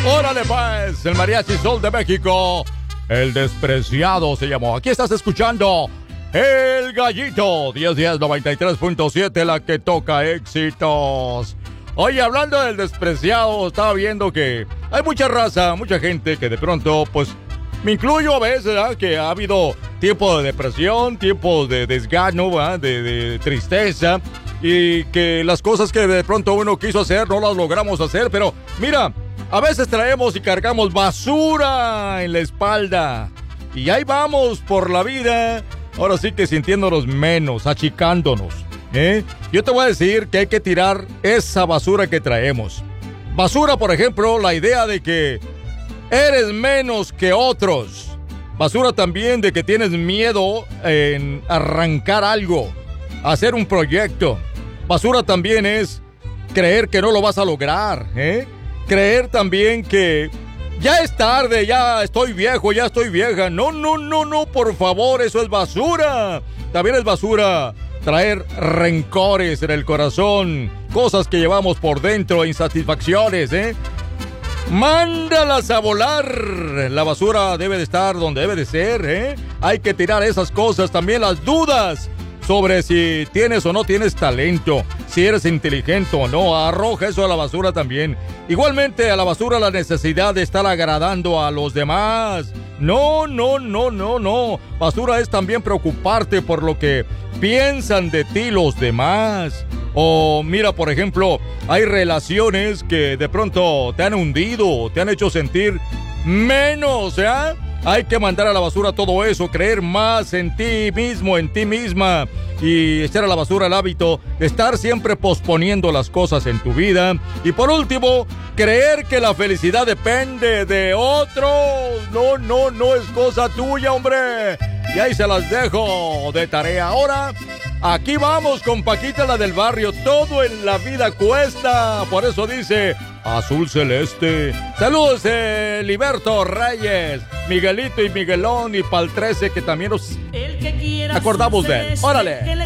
Órale pues, el Mariachi Sol de México. El despreciado se llamó. Aquí estás escuchando El Gallito 1010-93.7, la que toca éxitos. Oye, hablando del despreciado, estaba viendo que hay mucha raza, mucha gente que de pronto, pues, me incluyo a veces, ¿verdad? Que ha habido tiempos de depresión, tiempos de desgano, ¿verdad? De tristeza, y que las cosas que de pronto uno quiso hacer no las logramos hacer, pero mira, a veces traemos y cargamos basura en la espalda, y ahí vamos por la vida, ahora sí que sintiéndonos menos, achicándonos. Yo te voy a decir que hay que tirar esa basura que traemos. Basura, por ejemplo, la idea de que eres menos que otros. Basura también de que tienes miedo en arrancar algo, hacer un proyecto. Basura también es creer que no lo vas a lograr, Creer también que ya es tarde, ya estoy viejo, ya estoy vieja. No, por favor, eso es basura. También es basura traer rencores en el corazón, cosas que llevamos por dentro, insatisfacciones, Mándalas a volar. La basura debe de estar donde debe de ser, Hay que tirar esas cosas, también las dudas sobre si tienes o no tienes talento, si eres inteligente o no. Arroja eso a la basura también. Igualmente a la basura la necesidad de estar agradando a los demás. No. Basura es también preocuparte por lo que piensan de ti los demás. O mira, por ejemplo, hay relaciones que de pronto te han hundido, te han hecho sentir menos, Hay que mandar a la basura todo eso, creer más en ti mismo, en ti misma, y echar a la basura el hábito de estar siempre posponiendo las cosas en tu vida. Y por último, creer que la felicidad depende de otros. No es cosa tuya, hombre. Y ahí se las dejo de tarea. Ahora, aquí vamos con Paquita, la del barrio. Todo en la vida cuesta. Por eso dice Azul Celeste. Saludos, Liberto Reyes, Miguelito y Miguelón, y Pal 13, que también nos acordamos de él. ¡Órale!